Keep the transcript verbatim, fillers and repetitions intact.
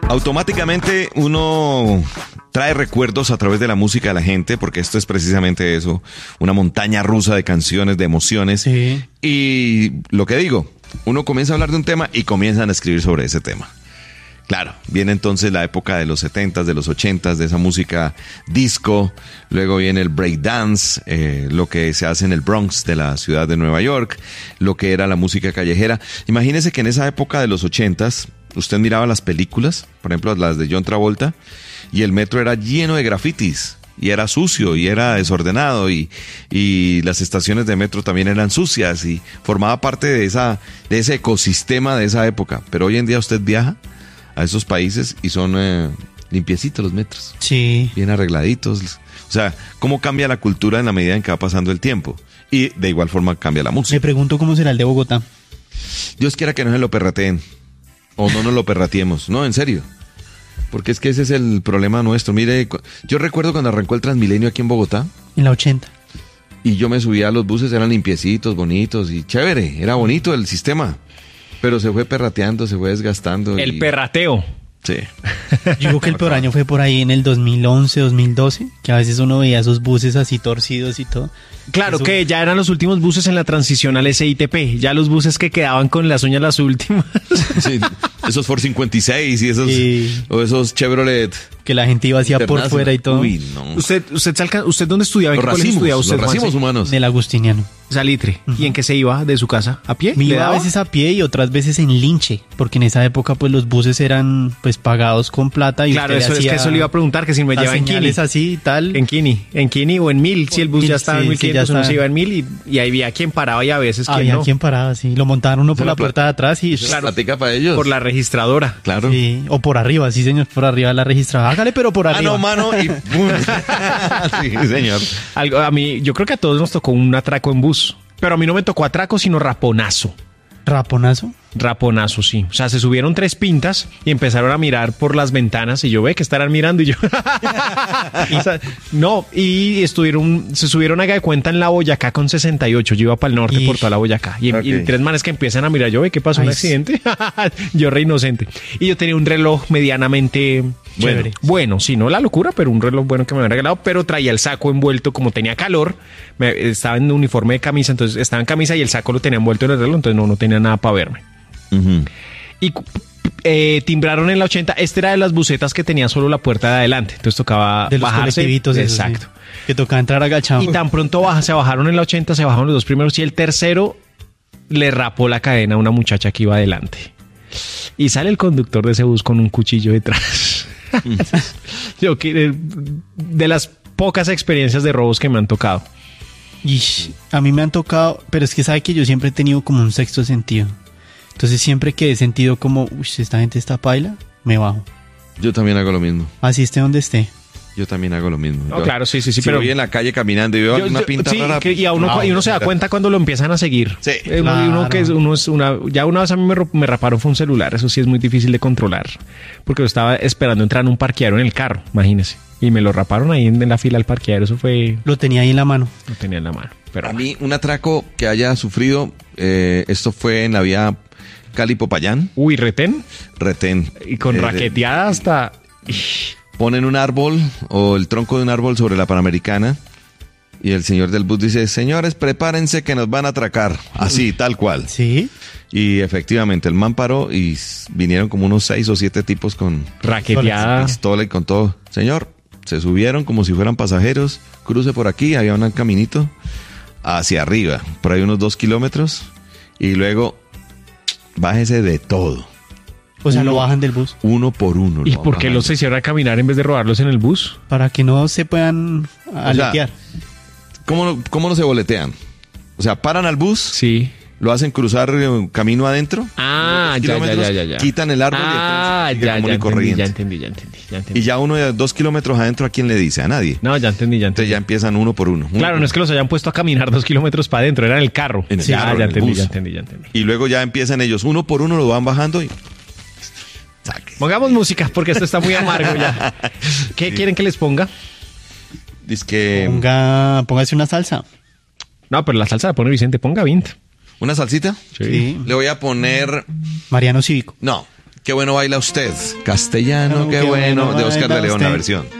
Automáticamente uno trae recuerdos a través de la música de la gente, porque esto es precisamente eso, una montaña rusa de canciones, de emociones. Sí. Y lo que digo, uno comienza a hablar de un tema y comienzan a escribir sobre ese tema. Claro, viene entonces la época de los setentas, de los ochentas, de esa música disco. Luego viene el breakdance, eh, lo que se hace en el Bronx de la ciudad de Nueva York, lo que era la música callejera. Imagínese que en esa época de los ochentas, usted miraba las películas, por ejemplo las de John Travolta, y el metro era lleno de grafitis, y era sucio, y era desordenado, y, y las estaciones de metro también eran sucias, y formaba parte de esa, de ese ecosistema de esa época. Pero hoy en día usted viaja a esos países y son eh, limpiecitos los metros. Sí. Bien arregladitos. O sea, cómo cambia la cultura en la medida en que va pasando el tiempo. Y de igual forma cambia la música. Me pregunto cómo será el de Bogotá. Dios quiera que no se lo perrateen. O no nos lo perrateemos. No, en serio. Porque es que ese es el problema nuestro. Mire, yo recuerdo cuando arrancó el Transmilenio aquí en Bogotá. En la ochenta. Y yo me subía a los buses, eran limpiecitos, bonitos y chévere. Era bonito el sistema. Pero se fue perrateando, se fue desgastando. El y... perrateo. Sí. Yo creo que el peor año fue por ahí en el dos mil once, dos mil doce, que a veces uno veía esos buses así torcidos y todo. Claro, Eso... que ya eran los últimos buses en la transición al S I T P. Ya los buses que quedaban con las uñas las últimas. Sí, esos Ford cincuenta y seis y esos, y... o esos Chevrolet. Que la gente iba hacia por fuera y todo. Uy, no. ¿Usted, usted, se alca... ¿Usted dónde estudiaba? ¿En los qué colegio racimos, estudiaba usted, los racimos Juanse? humanos. En el Agustiniano. Salitre. Uh-huh. ¿Y en qué se iba de su casa? ¿A pie? Me ¿Le iba daba? a veces a pie y otras veces en linche, porque en esa época pues los buses eran pues pagados con plata y claro, usted eso le es que hacía eso le iba a preguntar, que si me las lleva en Kini. señales así y tal. En Kini, en Kini o en Mil, si el bus Mil, ya estaba sí, en mil sí, quinientos, ya uno está. se iba en Mil y, y ahí había quien paraba y a veces quien Había no. quien paraba, sí. Lo montaban uno por la la puerta de atrás y... Claro. Platica para ellos. Por la registradora. Claro. Sí, o por arriba, sí señor, por arriba de la registrada. Hágale, pero por Ah, arriba. no, mano, y ¡pum! Sí, señor. Algo, a mí, yo creo que a todos nos tocó un atraco en bus. Pero a mí no me tocó atraco, sino raponazo. ¿Raponazo? Raponazo, sí. O sea, se subieron tres pintas y empezaron a mirar por las ventanas y yo ve que estarán mirando y yo... o sea, no, y estuvieron, se subieron haga de cuenta en la Boyacá con sesenta y ocho. Yo iba para el norte Ish. por toda la Boyacá. Y, Ok. y tres manes que empiezan a mirar, yo ve, ¿qué pasó? ¿Un Ay, accidente? Yo re inocente. Y yo tenía un reloj medianamente... Chévere. Bueno, sí, no la locura, pero un reloj bueno que me habían regalado, pero traía el saco envuelto, como tenía calor, me, estaba en uniforme de camisa, entonces estaba en camisa y el saco lo tenía envuelto en el reloj, entonces no, no tenía nada para verme. Uh-huh. Y eh, timbraron en la ochenta, este era de las busetas que tenía solo la puerta de adelante, entonces tocaba De los bajarse. colectivitos esos, Exacto. sí. Que tocaba entrar agachado. Y tan pronto baja, se bajaron en la ochenta, se bajaron los dos primeros y el tercero le rapó la cadena a una muchacha que iba adelante. Y sale el conductor de ese bus con un cuchillo detrás. Yo que de las pocas experiencias de robos que me han tocado. Y a mí me han tocado, pero es que sabe que yo siempre he tenido como un sexto sentido. Entonces siempre que he sentido como, uy, esta gente está paila, me bajo. Yo también hago lo mismo. Así esté donde esté. Yo también hago lo mismo. No, Yo- claro, sí, sí, sí, Si pero- voy en la calle caminando y veo Yo- una yo- pinta sí, rara... que- y, a uno, no, y uno se da cuenta cuando lo empiezan a seguir. Sí, Eh, uno, y uno claro. que es, uno es una, ya una vez a mí me, ro- me raparon fue un celular, eso sí es muy difícil de controlar, porque yo estaba esperando entrar en un parqueadero en el carro, imagínese, y me lo raparon ahí en, en la fila del parqueadero, eso fue, Lo tenía ahí en la mano. no tenía en la mano. Pero A mí, un atraco que haya sufrido, eh, esto fue en la vía Cali-Popayán, uy, retén, retén. y con Eh, de- raqueteada hasta... Ponen un árbol o el tronco de un árbol sobre la Panamericana y el señor del bus dice, señores, prepárense que nos van a atracar. Así, tal cual. Sí. Y efectivamente, el man paró y s- vinieron como unos seis o siete tipos con Raqueteada. pistola y con todo. Señor, se subieron como si fueran pasajeros, cruce por aquí, había un caminito hacia arriba, por ahí unos dos kilómetros, y luego bájese de todo, O sea, Uno- lo bajan del bus. uno por uno. ¿Y lo por qué bajan. los hicieron a caminar en vez de robarlos en el bus? Para que no se puedan aletear. ¿Cómo, no- ¿Cómo no se boletean? O sea, paran al bus, Sí. lo hacen cruzar eh, camino adentro, Ah, dos ya, ya, kilómetros, ya, ya, ya. quitan el árbol Ah, y entonces sigue ya, común ya y entendí, corriente. ya entendí, ya entendí, ya entendí. Y ya uno de dos kilómetros adentro, ¿a quién le dice? A nadie. No, ya entendí, ya Entonces entendí. ya empiezan uno por uno. uno Claro, por no es que los hayan puesto a caminar dos kilómetros para adentro, era en el carro. En el ya, carro, ya en el entendí, bus. ya entendí, ya entendí. Y luego ya empiezan ellos, uno por uno lo van bajando y... Saque. Pongamos música porque esto está muy amargo ya. ¿Qué Sí. quieren que les ponga? Dice que... Ponga, póngase una salsa. No, pero la salsa la pone Vicente, ponga Vint. ¿Una salsita? Sí. Le voy a poner... Mariano Cívico. No, Qué bueno baila usted. Castellano, No, qué, qué bueno. bueno De Oscar de baila León, la usted. versión.